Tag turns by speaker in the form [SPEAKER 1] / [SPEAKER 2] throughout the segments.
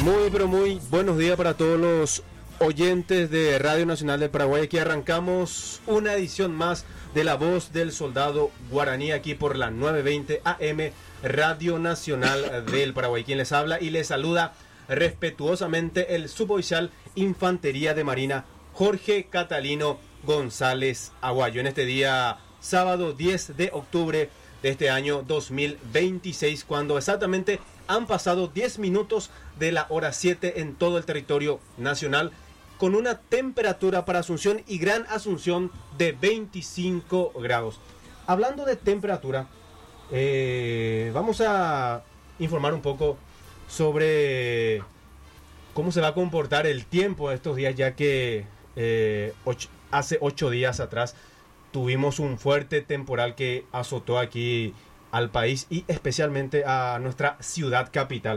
[SPEAKER 1] Muy, pero muy buenos días para todos los oyentes de Radio Nacional del Paraguay. Aquí arrancamos una edición más de La Voz del Soldado Guaraní, aquí por la 920 AM, Radio Nacional del Paraguay. Quien les habla y les saluda respetuosamente el suboficial Infantería de Marina Jorge Catalino González Aguayo. En este día, sábado 10 de octubre de este año 2026, cuando exactamente han pasado 10 minutos de la hora 7 en todo el territorio nacional, con una temperatura para Asunción y Gran Asunción de 25 grados. Hablando de temperatura, vamos a informar un poco sobre cómo se va a comportar el tiempo estos días, ya que hace 8 días atrás tuvimos un fuerte temporal que azotó aquí al país y especialmente a nuestra ciudad capital.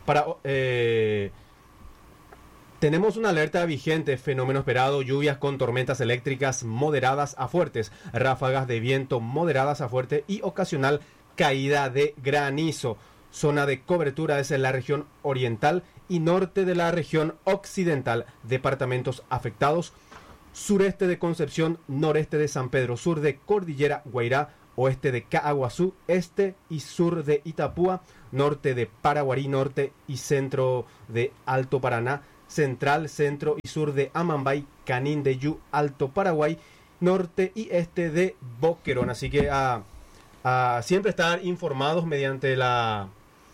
[SPEAKER 1] Tenemos una alerta vigente, fenómeno esperado, lluvias con tormentas eléctricas moderadas a fuertes, ráfagas de viento moderadas a fuerte y ocasional caída de granizo. Zona de cobertura es en la región oriental y norte de la región occidental. Departamentos afectados: sureste de Concepción, noreste de San Pedro, sur de Cordillera Guairá, oeste de Caaguazú, este y sur de Itapúa, norte de Paraguarí, norte y centro de Alto Paraná, central, centro y sur de Amambay, Canindeyú, Alto Paraguay, norte y este de Boquerón. Así que siempre estar informados mediante las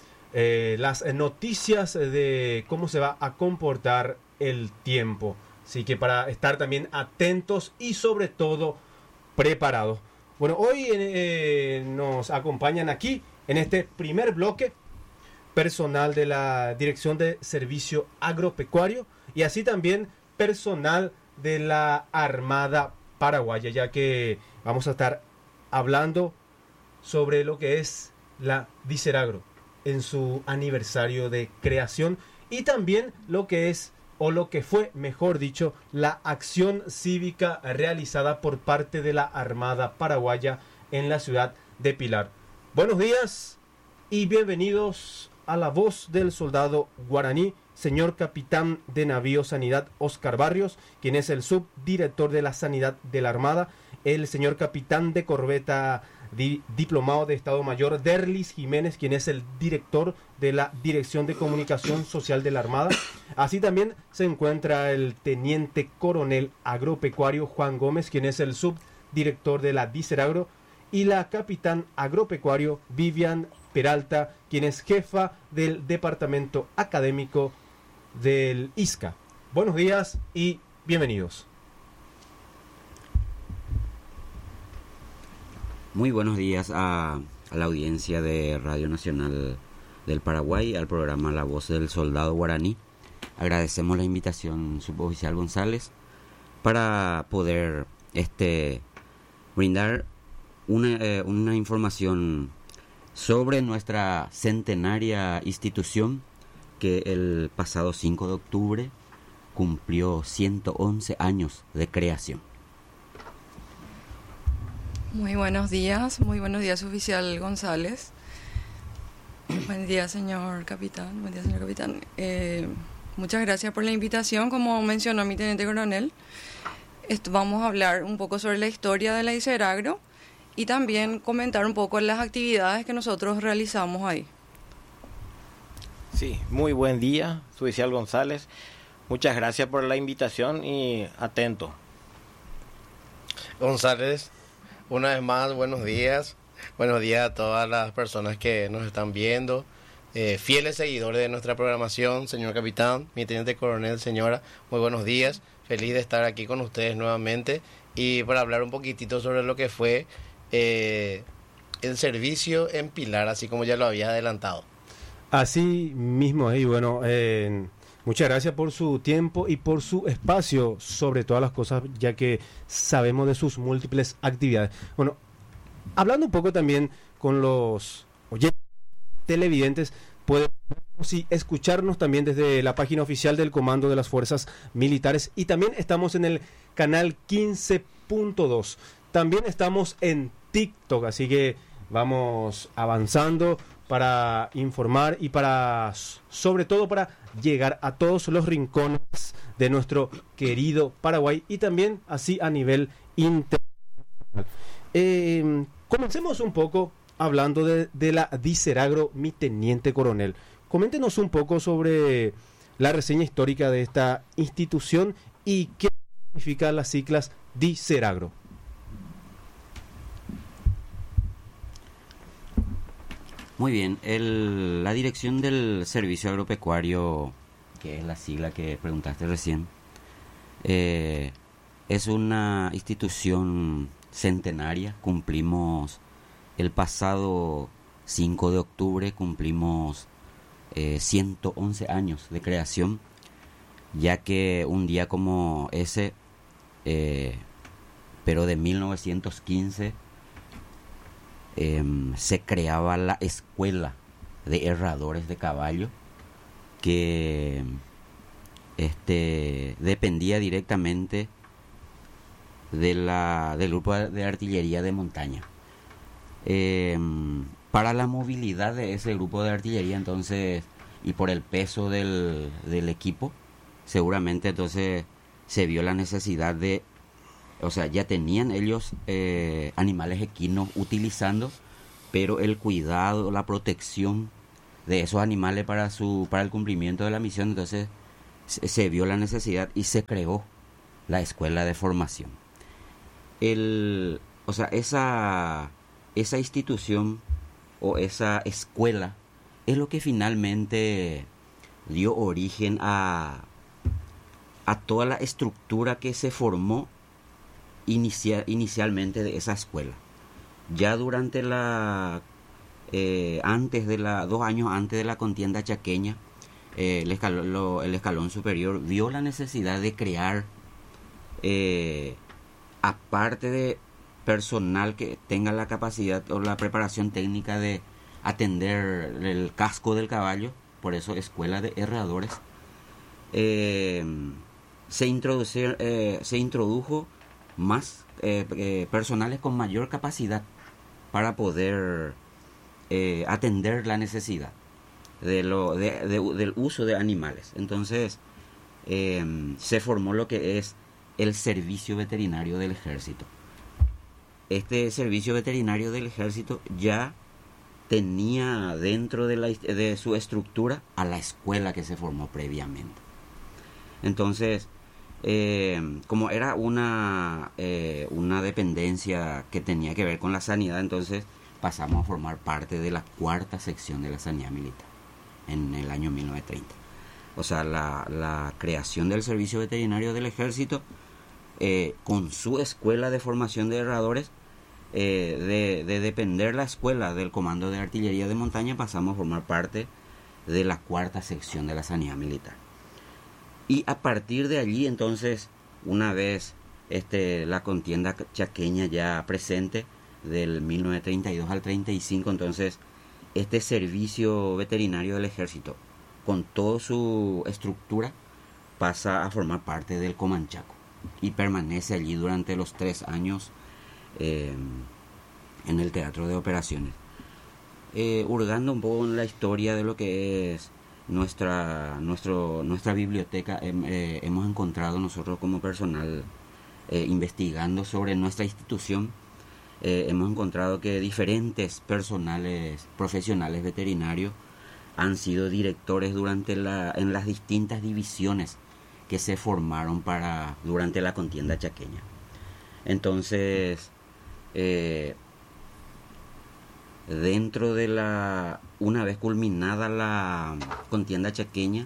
[SPEAKER 1] noticias de cómo se va a comportar el tiempo. Así que para estar también atentos y sobre todo preparados. Bueno, hoy nos acompañan aquí en este primer bloque personal de la Dirección de Servicio Agropecuario y así también personal de la Armada Paraguaya, ya que vamos a estar hablando sobre lo que es la Diceragro en su aniversario de creación y también lo que es, o lo que fue, mejor dicho, la acción cívica realizada por parte de la Armada Paraguaya en la ciudad de Pilar. Buenos días y bienvenidos a La Voz del Soldado Guaraní, señor capitán de navío Sanidad Oscar Barrios, quien es el subdirector de la Sanidad de la Armada, el señor capitán de corbeta diplomado de Estado Mayor Derlis Jiménez, quien es el director de la Dirección de Comunicación Social de la Armada. Así también se encuentra el teniente coronel agropecuario Juan Gómez, quien es el subdirector de la Diceragro, y la capitán agropecuario Vivian Peralta, quien es jefa del departamento académico del ISCA. Buenos días y bienvenidos.
[SPEAKER 2] Muy buenos días a la audiencia de Radio Nacional del Paraguay, al programa La Voz del Soldado Guaraní. Agradecemos la invitación, suboficial González, para poder brindar una información sobre nuestra centenaria institución que el pasado 5 de octubre cumplió 111 años de creación.
[SPEAKER 3] Muy buenos días, oficial González. Buen día, señor capitán. Muchas gracias por la invitación. Como mencionó mi teniente coronel, vamos a hablar un poco sobre la historia de la Diceragro y también comentar un poco las actividades que nosotros realizamos ahí.
[SPEAKER 4] Sí, muy buen día, oficial González. Muchas gracias por la invitación y atento.
[SPEAKER 5] González, una vez más, buenos días. Buenos días a todas las personas que nos están viendo. Fieles seguidores de nuestra programación, señor capitán, mi teniente coronel, señora, muy buenos días. Feliz de estar aquí con ustedes nuevamente y para hablar un poquitito sobre lo que fue el servicio en Pilar, así como ya lo había adelantado.
[SPEAKER 1] Así mismo, y bueno, muchas gracias por su tiempo y por su espacio sobre todas las cosas, ya que sabemos de sus múltiples actividades. Bueno, hablando un poco también con los oyentes televidentes, pueden escucharnos también desde la página oficial del Comando de las Fuerzas Militares y también estamos en el canal 15.2. También estamos en TikTok, así que vamos avanzando para informar y para, sobre todo, para llegar a todos los rincones de nuestro querido Paraguay y también así a nivel internacional. Comencemos un poco hablando de la Diceragro, mi teniente coronel. Coméntenos un poco sobre la reseña histórica de esta institución y qué significan las siglas Diceragro.
[SPEAKER 2] Muy bien, la dirección del Servicio Agropecuario, que es la sigla que preguntaste recién, es una institución centenaria. Cumplimos el pasado 5 de octubre, cumplimos 111 años de creación, ya que un día como ese, pero de 1915, se creaba la escuela de herradores de caballo, que dependía directamente del grupo de artillería de montaña. Para la movilidad de ese grupo de artillería, entonces, y por el peso del equipo, seguramente entonces se vio la necesidad de, o sea, ya tenían ellos animales equinos utilizando, pero el cuidado, la protección de esos animales para el cumplimiento de la misión, entonces se vio la necesidad y se creó la escuela de formación. O sea, esa institución o esa escuela es lo que finalmente dio origen a toda la estructura que se formó inicialmente de esa escuela. Ya durante 2 años antes de la contienda chaqueña, el escalón superior vio la necesidad de crear, aparte de personal que tenga la capacidad o la preparación técnica de atender el casco del caballo, por eso escuela de herradores, se introdujo más personales con mayor capacidad para poder atender la necesidad del uso de animales. Entonces se formó lo que es el Servicio Veterinario del Ejército. Este Servicio Veterinario del Ejército ya tenía dentro de su estructura a la escuela que se formó previamente. Entonces, como era una dependencia que tenía que ver con la sanidad, entonces pasamos a formar parte de la 4ª sección de la sanidad militar en el año 1930. O sea, la creación del Servicio Veterinario del Ejército, con su escuela de formación de herradores, de depender la escuela del Comando de Artillería de Montaña, pasamos a formar parte de la 4ª sección de la sanidad militar. Y a partir de allí, entonces, una vez la contienda chaqueña ya presente, del 1932 al 35, entonces este Servicio Veterinario del Ejército, con toda su estructura, pasa a formar parte del Comanchaco y permanece allí durante los 3 años en el teatro de operaciones. Hurgando un poco en la historia de lo que es nuestra biblioteca, hemos encontrado nosotros como personal, investigando sobre nuestra institución, hemos encontrado que diferentes personales profesionales veterinarios han sido directores en las distintas divisiones que se formaron durante la contienda chaqueña. Entonces, dentro de una vez culminada la contienda chaqueña,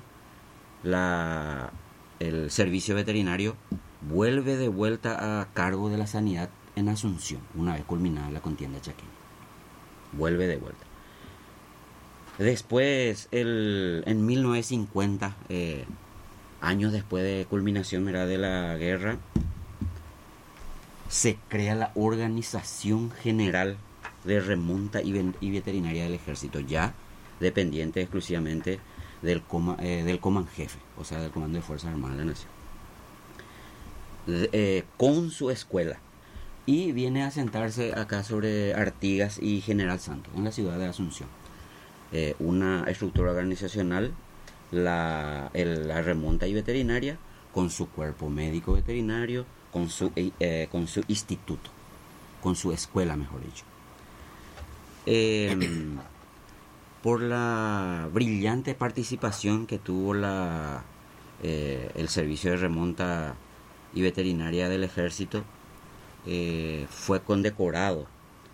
[SPEAKER 2] el servicio veterinario vuelve de vuelta a cargo de la sanidad en Asunción, una vez culminada la contienda chaqueña. Vuelve de vuelta. Después, en 1950, años después de culminación de la guerra, se crea la Organización General de Remonta y Veterinaria del Ejército, ya dependiente exclusivamente del Comanjefe, o sea, del Comando de Fuerzas Armadas de la Nación, con su escuela, y viene a sentarse acá sobre Artigas y General Santos, en la ciudad de Asunción. una estructura organizacional, la remonta y veterinaria, con su cuerpo médico veterinario, con su instituto, con su escuela, mejor dicho. Por la brillante participación que tuvo el servicio de remonta y veterinaria del ejército, fue condecorado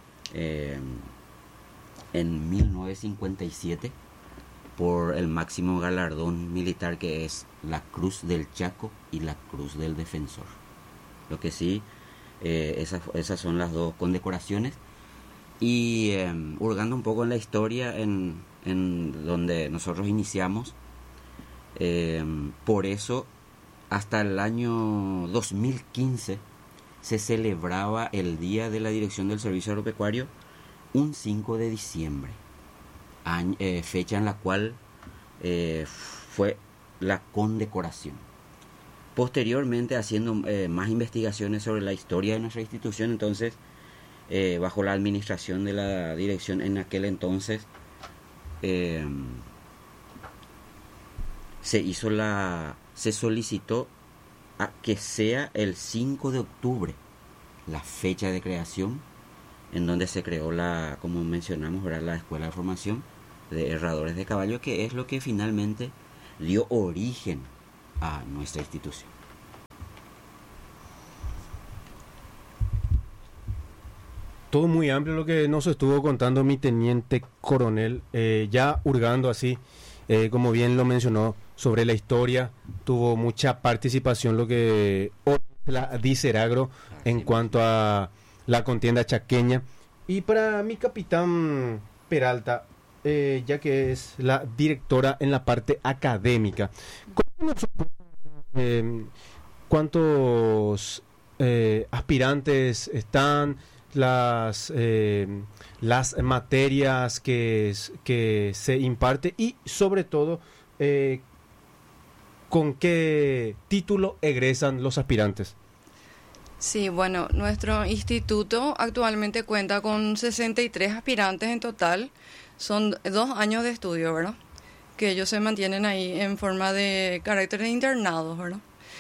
[SPEAKER 2] en 1957 por el máximo galardón militar, que es la Cruz del Chaco y la Cruz del Defensor. Lo que sí, esas son las dos condecoraciones. Y hurgando un poco en la historia en donde nosotros iniciamos, por eso hasta el año 2015 se celebraba el Día de la Dirección del Servicio Agropecuario un 5 de diciembre, fecha en la cual fue la condecoración. Posteriormente, haciendo más investigaciones sobre la historia de nuestra institución, entonces, bajo la administración de la dirección en aquel entonces, se solicitó a que sea el 5 de octubre la fecha de creación, en donde se creó como mencionamos, ¿verdad?, la Escuela de Formación de Herradores de Caballo, que es lo que finalmente dio origen a nuestra institución.
[SPEAKER 1] Todo muy amplio lo que nos estuvo contando mi teniente coronel, ya hurgando así, como bien lo mencionó, sobre la historia. Tuvo mucha participación lo que la Diceragro en cuanto a la contienda chaqueña. Y para mi capitán Peralta, ya que es la directora en la parte académica, ¿cuántos aspirantes están? Las materias que se imparte y sobre todo ¿con qué título egresan los aspirantes?
[SPEAKER 3] Sí, bueno, nuestro instituto actualmente cuenta con 63 aspirantes en total. Son 2 años de estudio, ¿verdad? Que ellos se mantienen ahí en forma de carácter de internados, ¿verdad?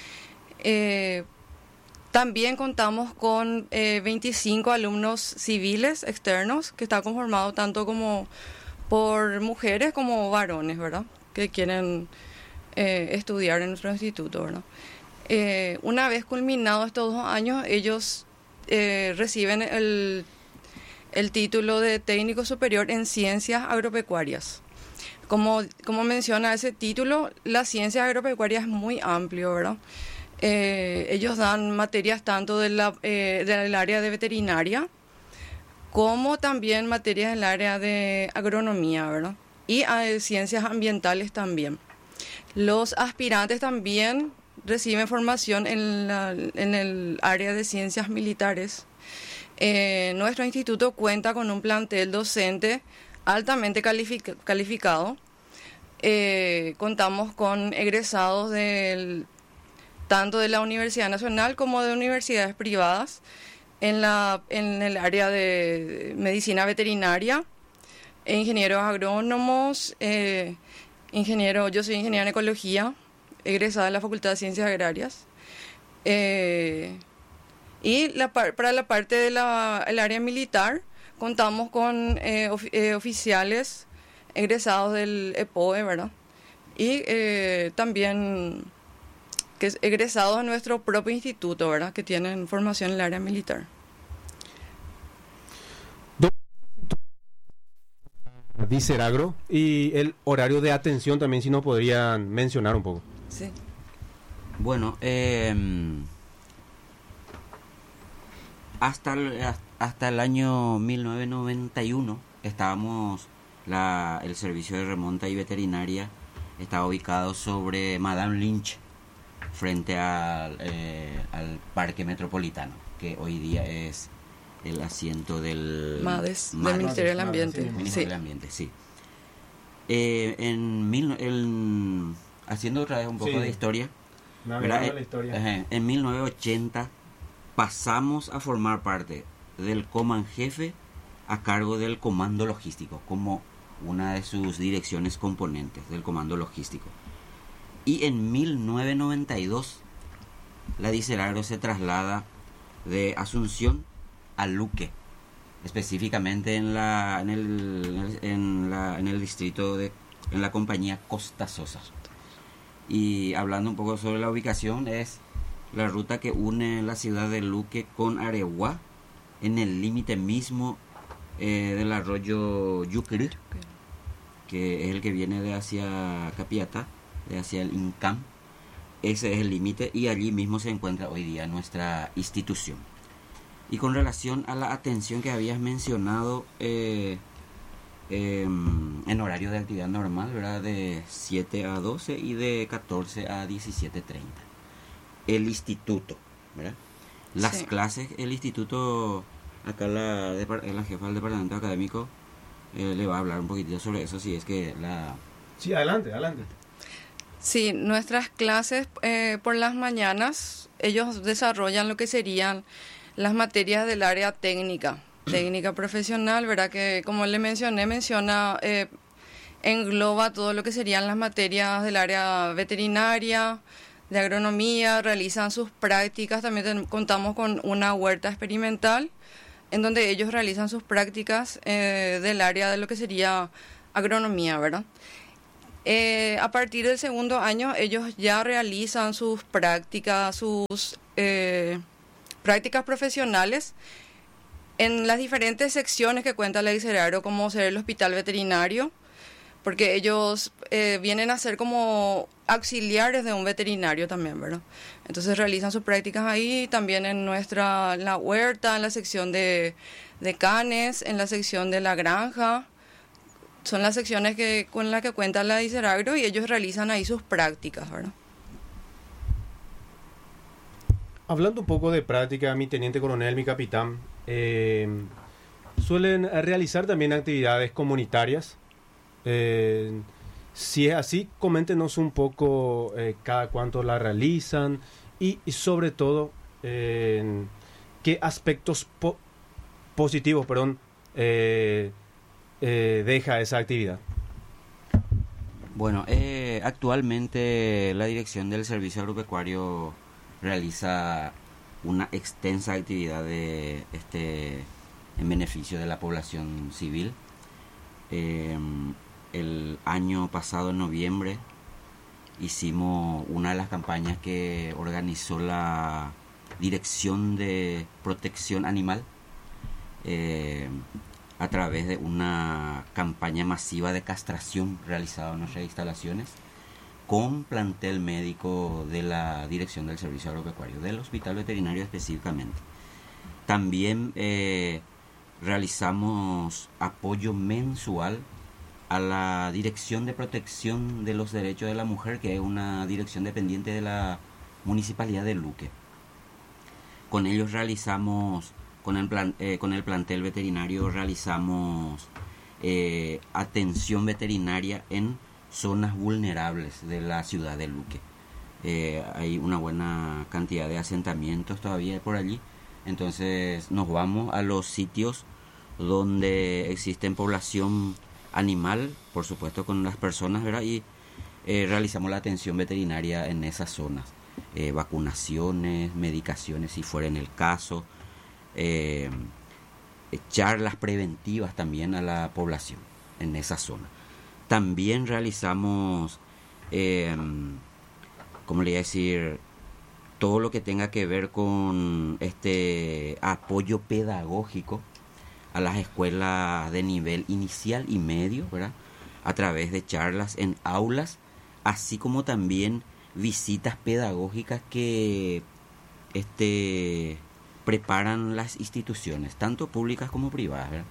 [SPEAKER 3] También contamos con 25 alumnos civiles externos, que está conformado tanto como por mujeres como varones, ¿verdad?, que quieren estudiar en nuestro instituto, ¿verdad? Una vez culminados estos 2 años, ellos reciben el título de técnico superior en ciencias agropecuarias. Como menciona ese título, la ciencia agropecuaria es muy amplio, ¿verdad? Ellos dan materias tanto del área de veterinaria como también materias del área de agronomía, ¿verdad? Y ciencias ambientales también. Los aspirantes también reciben formación en el área de ciencias militares. Nuestro instituto cuenta con un plantel docente altamente calificado. Contamos con egresados tanto de la Universidad Nacional como de universidades privadas en el área de medicina veterinaria, ingenieros agrónomos, yo soy ingeniera en ecología, egresada de la Facultad de Ciencias Agrarias. Y para la parte del área militar, contamos con oficiales egresados del EPOE, ¿verdad? Y también egresados de nuestro propio instituto, ¿verdad?, que tienen formación en el área militar.
[SPEAKER 1] Diceragro y el horario de atención también, si nos podrían mencionar un poco.
[SPEAKER 3] Sí.
[SPEAKER 2] Bueno, hasta el año 1991 estábamos, el servicio de remonta y veterinaria estaba ubicado sobre Madame Lynch, frente al Parque Metropolitano, que hoy día es el asiento del
[SPEAKER 3] MADES, del Ministerio del Ambiente.
[SPEAKER 2] Ministerio del Ambiente, sí. Haciendo otra vez un poco de historia,
[SPEAKER 1] la historia.
[SPEAKER 2] En 1980 pasamos a formar parte del Coman Jefe a cargo del Comando Logístico, como una de sus direcciones componentes del comando logístico. Y en 1992 la Diceragro se traslada de Asunción a Luque, específicamente en el distrito en la compañía Costa Sosa. Y hablando un poco sobre la ubicación, es la ruta que une la ciudad de Luque con Areguá, en el límite mismo del arroyo Yucri, que es el que viene de hacia Capiatá, de hacia el Incam. Ese es el límite y allí mismo se encuentra hoy día nuestra institución. Y con relación a la atención que habías mencionado, en horario de actividad normal, ¿verdad? De 7 a 12 y de 14 a 17:30. El instituto, ¿verdad? Las
[SPEAKER 3] Sí.
[SPEAKER 2] clases, el instituto, acá la jefa del departamento académico le va a hablar un poquitito sobre eso, si es que la...
[SPEAKER 1] Sí, adelante, adelante.
[SPEAKER 3] Sí, nuestras clases por las mañanas, ellos desarrollan lo que serían las materias del área técnica profesional, ¿verdad? Que como le mencioné, engloba todo lo que serían las materias del área veterinaria, de agronomía, realizan sus prácticas, también contamos con una huerta experimental, en donde ellos realizan sus prácticas del área de lo que sería agronomía, ¿verdad? A partir del segundo año ellos ya realizan sus prácticas, prácticas profesionales en las diferentes secciones que cuenta la Diceragro, como ser el hospital veterinario, porque ellos vienen a ser como auxiliares de un veterinario también, ¿verdad? Entonces realizan sus prácticas ahí, también en la huerta, en la sección de canes, en la sección de la granja. Son las secciones con las que cuenta la Diceragro y ellos realizan ahí sus prácticas, ¿verdad?
[SPEAKER 1] Hablando un poco de práctica, mi teniente coronel, mi capitán, suelen realizar también actividades comunitarias. Si es así, coméntenos un poco cada cuánto la realizan y sobre todo qué aspectos positivos, deja esa actividad.
[SPEAKER 2] Bueno, actualmente la dirección del Servicio Agropecuario realiza una extensa actividad en beneficio de la población civil. El año pasado, en noviembre, hicimos una de las campañas que organizó la Dirección de Protección Animal a través de una campaña masiva de castración realizada en nuestras instalaciones con plantel médico de la Dirección del Servicio Agropecuario, del Hospital Veterinario específicamente. También realizamos apoyo mensual a la Dirección de Protección de los Derechos de la Mujer, que es una dirección dependiente de la Municipalidad de Luque. Con ellos realizamos, con el plantel veterinario, realizamos atención veterinaria en zonas vulnerables de la ciudad de Luque. Hay una buena cantidad de asentamientos todavía por allí, entonces nos vamos a los sitios donde existen población animal, por supuesto con las personas, ¿verdad? Y realizamos la atención veterinaria en esas zonas, vacunaciones, medicaciones si fuera en el caso, charlas preventivas también a la población en esa zona. También realizamos, ¿cómo le voy a decir? Todo lo que tenga que ver con apoyo pedagógico a las escuelas de nivel inicial y medio, ¿verdad? A través de charlas en aulas, así como también visitas pedagógicas que preparan las instituciones, tanto públicas como privadas, ¿verdad?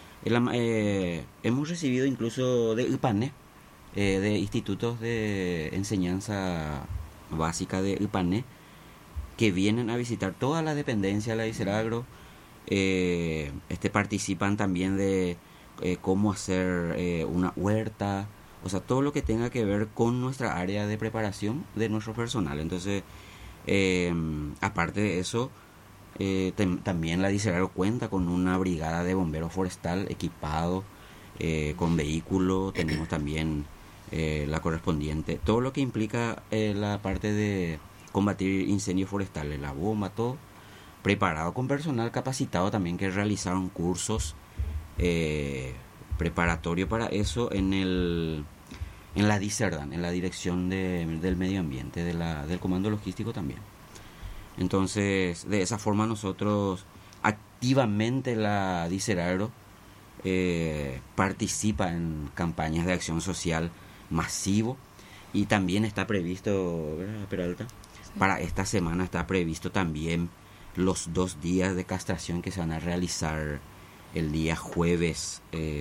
[SPEAKER 2] Hemos recibido incluso de IPANE, de institutos de enseñanza básica de IPANE, que vienen a visitar toda la dependencia de la Diceragro. Participan también de cómo hacer una huerta, o sea, todo lo que tenga que ver con nuestra área de preparación de nuestro personal. Entonces, aparte de eso, también la Diceragro cuenta con una brigada de bomberos forestal equipado con vehículo, tenemos también la correspondiente, todo lo que implica la parte de combatir incendios forestales, la bomba, todo preparado con personal capacitado también que realizaron cursos preparatorios para eso en la DICERDAN, en la Dirección del Medio Ambiente del Comando Logístico también. Entonces, de esa forma nosotros activamente la DICERAGRO participa en campañas de acción social masivo, y también está previsto, ¿verdad, Peralta? Sí. Para esta semana está previsto también los 2 días de castración que se van a realizar el día jueves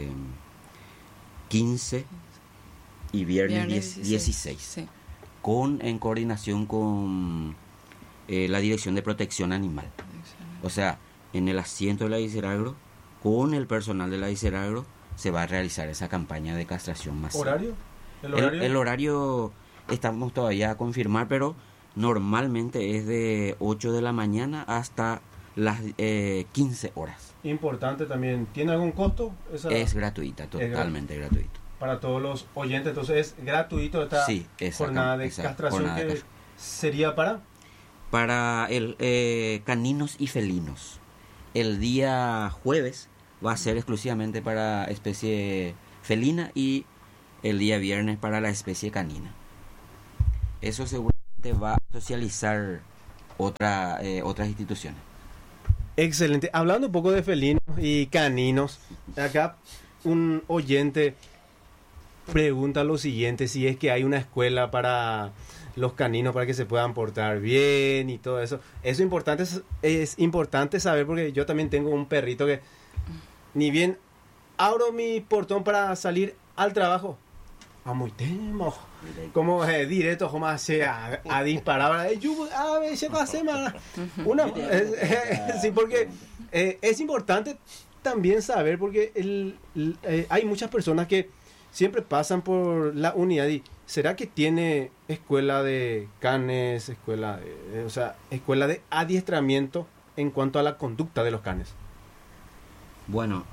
[SPEAKER 2] 15 y viernes 16, sí. En coordinación con la Dirección de Protección Animal. O sea, en el asiento de la DICERAGRO, con el personal de la DICERAGRO, se va a realizar esa campaña de castración masiva.
[SPEAKER 1] ¿Horario?
[SPEAKER 2] El horario estamos todavía a confirmar, pero normalmente es de 8 de la mañana hasta las 15 horas.
[SPEAKER 1] Importante también, ¿tiene algún costo?
[SPEAKER 2] Es gratuita, totalmente gratuito.
[SPEAKER 1] Para todos los oyentes, entonces es gratuito esta jornada de castración que sería para
[SPEAKER 2] caninos y felinos. El día jueves va a ser exclusivamente para especie felina y el día viernes para la especie canina. Eso seguramente va a socializar otras instituciones.
[SPEAKER 1] Excelente. Hablando un poco de felinos y caninos, acá un oyente pregunta lo siguiente: si es que hay una escuela para los caninos para que se puedan portar bien y todo eso. Eso es importante saber, porque yo también tengo un perrito que ni bien abro mi portón para salir al trabajo, muy temo, como directo como hace a disparar a veces va a semana sí, porque es importante también saber, porque hay muchas personas que siempre pasan por la unidad y ¿será que tiene escuela de canes, escuela de adiestramiento en cuanto a la conducta de los canes?
[SPEAKER 2] Bueno,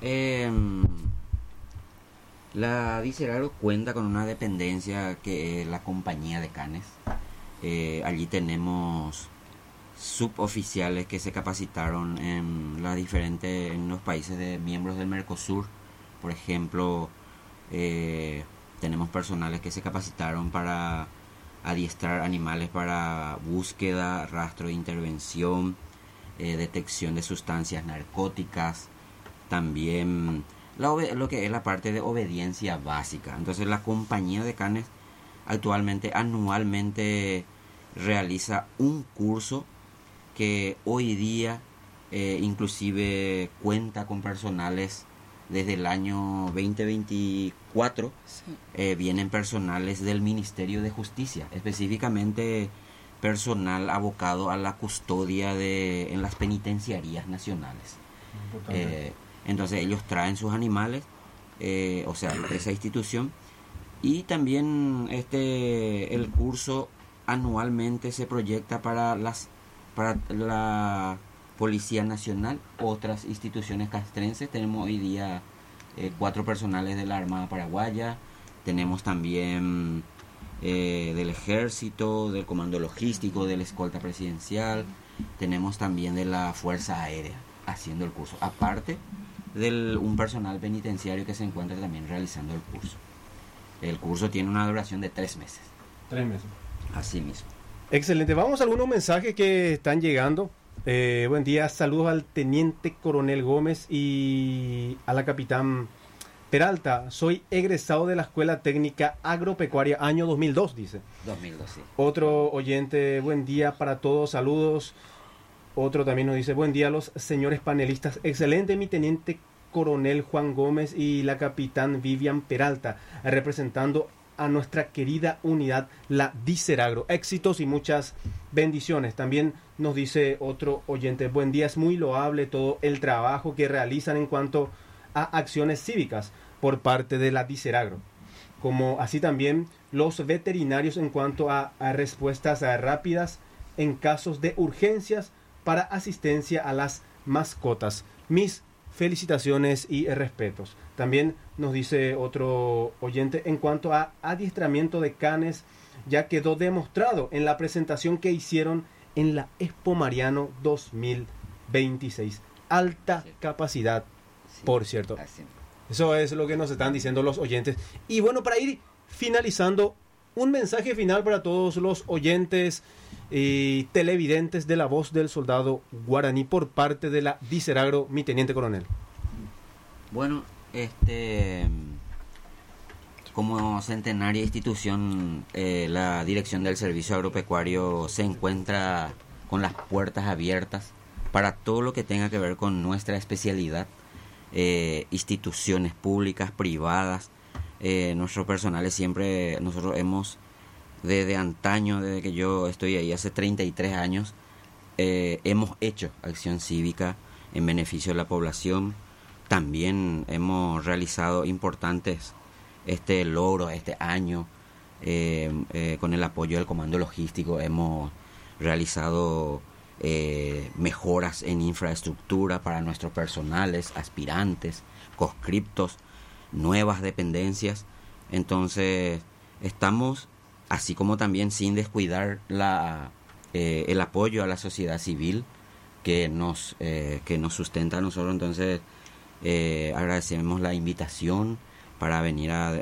[SPEAKER 2] la DICERAGRO cuenta con una dependencia que es la compañía de canes. Allí tenemos suboficiales que se capacitaron en los países de miembros del Mercosur. Por ejemplo, tenemos personales que se capacitaron para adiestrar animales para búsqueda, rastro de intervención, detección de sustancias narcóticas, también lo que es la parte de obediencia básica. Entonces la compañía de canes actualmente anualmente realiza un curso que hoy día inclusive cuenta con personales desde el año 2024. Sí. Vienen personales del Ministerio de Justicia, específicamente personal abocado a la custodia en las penitenciarías nacionales. Entonces ellos traen sus animales, esa institución, y también el curso anualmente se proyecta para la Policía Nacional, otras instituciones castrenses. Tenemos hoy día 4 personales de la Armada Paraguaya, tenemos también del Ejército, del Comando Logístico, de la Escolta Presidencial, tenemos también de la Fuerza Aérea haciendo el curso, aparte de un personal penitenciario que se encuentra también realizando el curso. El curso tiene una duración de 3 meses.
[SPEAKER 1] 3 meses.
[SPEAKER 2] Así mismo.
[SPEAKER 1] Excelente. Vamos a algunos mensajes que están llegando. Buen día, saludos al Teniente Coronel Gómez y a la Capitán Peralta. Soy egresado de la Escuela Técnica Agropecuaria año 2002, dice.
[SPEAKER 2] 2002, sí.
[SPEAKER 1] Otro oyente, buen día para todos, saludos. Otro también nos dice, buen día a los señores panelistas. Excelente, mi Teniente Coronel Juan Gómez y la Capitán Vivian Peralta, representando a nuestra querida unidad, la DICERAGRO. Éxitos y muchas bendiciones. También nos dice otro oyente, buen día, es muy loable todo el trabajo que realizan en cuanto a acciones cívicas por parte de la DICERAGRO, como así también los veterinarios en cuanto a respuestas rápidas en casos de urgencias para asistencia a las mascotas. Mis felicitaciones y respetos. También nos dice otro oyente, en cuanto a adiestramiento de canes, ya quedó demostrado en la presentación que hicieron en la Expo Mariano 2026. Alta capacidad, por cierto. Eso es lo que nos están diciendo los oyentes. Y bueno, para ir finalizando, un mensaje final para todos los oyentes y televidentes de La Voz del Soldado Guaraní por parte de la Diceragro, mi teniente coronel.
[SPEAKER 2] Bueno, como centenaria institución, la Dirección del Servicio Agropecuario se encuentra con las puertas abiertas para todo lo que tenga que ver con nuestra especialidad, instituciones públicas, privadas. Nuestro personal es siempre, nosotros hemos, desde antaño, desde que yo estoy ahí hace 33 años, hemos hecho acción cívica en beneficio de la población. También hemos realizado importantes logros este año, con el apoyo del Comando Logístico. Hemos realizado mejoras en infraestructura para nuestros personales, aspirantes, conscriptos, nuevas dependencias. Entonces estamos, así como también sin descuidar el apoyo a la sociedad civil que nos sustenta a nosotros. Entonces agradecemos la invitación para venir a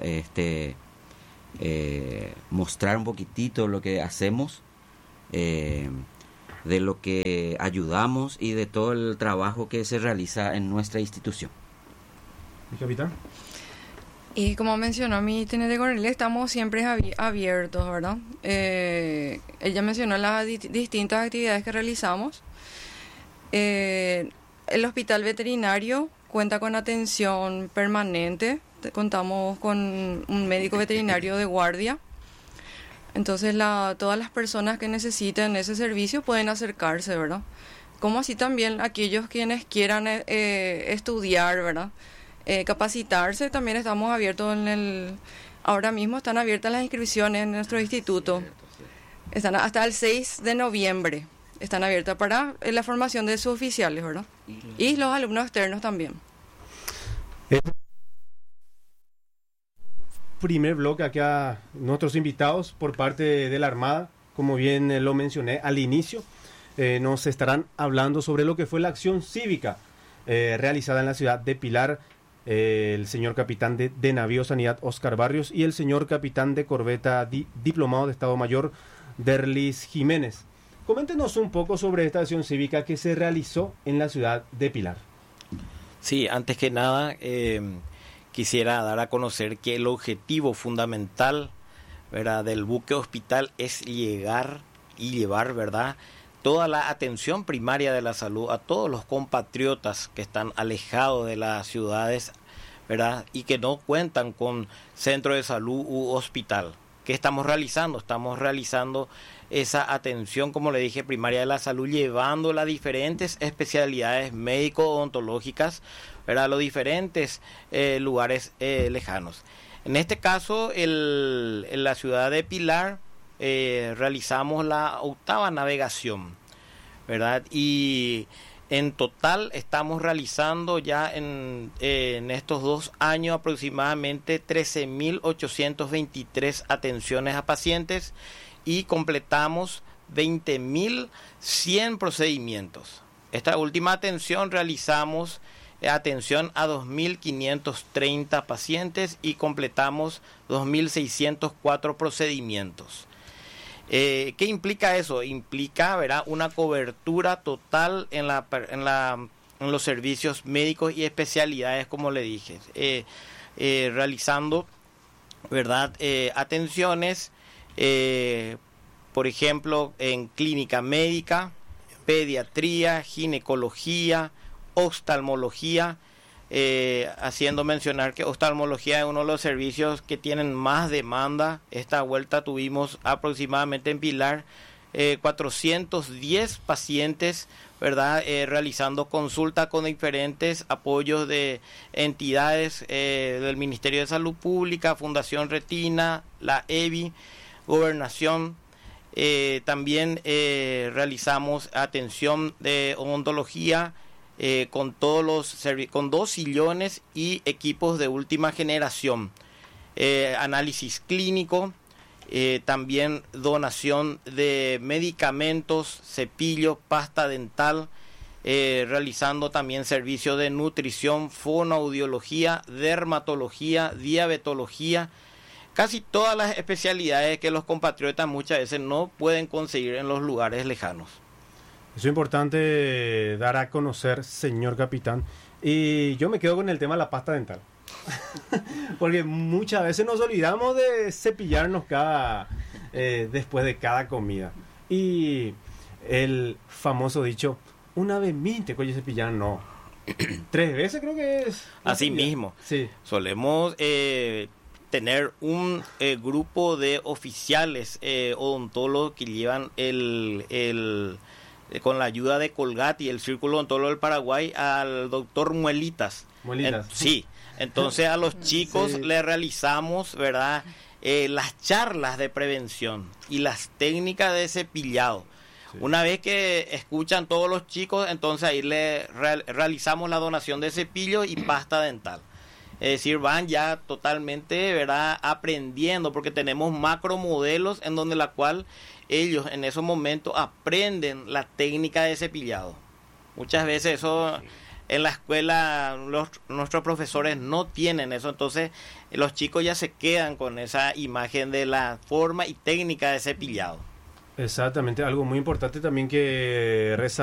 [SPEAKER 2] mostrar un poquitito lo que hacemos, de lo que ayudamos y de todo el trabajo que se realiza en nuestra institución.
[SPEAKER 1] ¿Mi capitán?
[SPEAKER 3] Y como mencionó mi teniente coronel, estamos siempre abiertos, ¿verdad? Ella mencionó las distintas actividades que realizamos. El hospital veterinario cuenta con atención permanente. Contamos con un médico veterinario de guardia. Entonces todas las personas que necesiten ese servicio pueden acercarse, ¿verdad? Como así también aquellos quienes quieran estudiar, ¿verdad? Capacitarse, también estamos abiertos ahora mismo están abiertas las inscripciones en nuestro instituto. Están hasta el 6 de noviembre. Están abiertas para la formación de sus oficiales, ¿verdad? Y los alumnos externos también.
[SPEAKER 1] Primer bloque aquí a nuestros invitados por parte de la Armada, como bien lo mencioné al inicio, nos estarán hablando sobre lo que fue la acción cívica realizada en la ciudad de Pilar, el señor capitán de Navío Sanidad Oscar Barrios y el señor capitán de corbeta diplomado de Estado Mayor Derlis Jiménez. Coméntenos un poco sobre esta acción cívica que se realizó en la ciudad de Pilar.
[SPEAKER 4] Sí, antes que nada quisiera dar a conocer que el objetivo fundamental, ¿verdad?, del buque hospital es llevar, ¿verdad?, toda la atención primaria de la salud a todos los compatriotas que están alejados de las ciudades, ¿verdad?, y que no cuentan con centro de salud u hospital. ¿Qué estamos realizando? Estamos realizando esa atención, como le dije, primaria de la salud, llevando las diferentes especialidades médico-odontológicas, ¿verdad?, a los diferentes lugares lejanos. En este caso, en la ciudad de Pilar, realizamos la 8ª navegación, ¿verdad? Y en total estamos realizando ya en estos 2 años aproximadamente 13.823 atenciones a pacientes y completamos 20.100 procedimientos. Esta última atención realizamos atención a 2.530 pacientes y completamos 2.604 procedimientos. ¿Qué implica eso? Implica, ¿verdad?, una cobertura total en los servicios médicos y especialidades, como le dije, realizando, ¿verdad?, atenciones, por ejemplo, en clínica médica, pediatría, ginecología, oftalmología, haciendo mencionar que oftalmología es uno de los servicios que tienen más demanda. Esta vuelta tuvimos aproximadamente en Pilar 410 pacientes, ¿verdad?, realizando consulta con diferentes apoyos de entidades del Ministerio de Salud Pública, Fundación Retina, la EBI, Gobernación. También realizamos atención de odontología con con 2 sillones y equipos de última generación. Análisis clínico, también donación de medicamentos, cepillos, pasta dental, realizando también servicios de nutrición, fonoaudiología, dermatología, diabetología, casi todas las especialidades que los compatriotas muchas veces no pueden conseguir en los lugares lejanos.
[SPEAKER 1] Eso es importante dar a conocer, señor capitán. Y yo me quedo con el tema de la pasta dental. Porque muchas veces nos olvidamos de cepillarnos después de cada comida. Y el famoso dicho, una vez minte, coño, cepillar no. 3 veces creo que es.
[SPEAKER 4] Así mismo.
[SPEAKER 1] Sí.
[SPEAKER 4] Solemos tener un grupo de oficiales odontólogos que llevan con la ayuda de Colgate y el Círculo Odontólogo del Paraguay al doctor Muelitas. Sí. Entonces a los chicos
[SPEAKER 1] Sí.
[SPEAKER 4] le realizamos, ¿verdad? Las charlas de prevención y las técnicas de cepillado.
[SPEAKER 1] Sí.
[SPEAKER 4] Una vez que escuchan todos los chicos, entonces ahí realizamos la donación de cepillo y pasta dental. Es decir, van ya totalmente, ¿verdad?, aprendiendo, porque tenemos macromodelos en donde la cual ellos en esos momentos aprenden la técnica de cepillado. Muchas veces eso en la escuela nuestros profesores no tienen eso, entonces los chicos ya se quedan con esa imagen de la forma y técnica de cepillado.
[SPEAKER 1] Exactamente, algo muy importante también que resaltar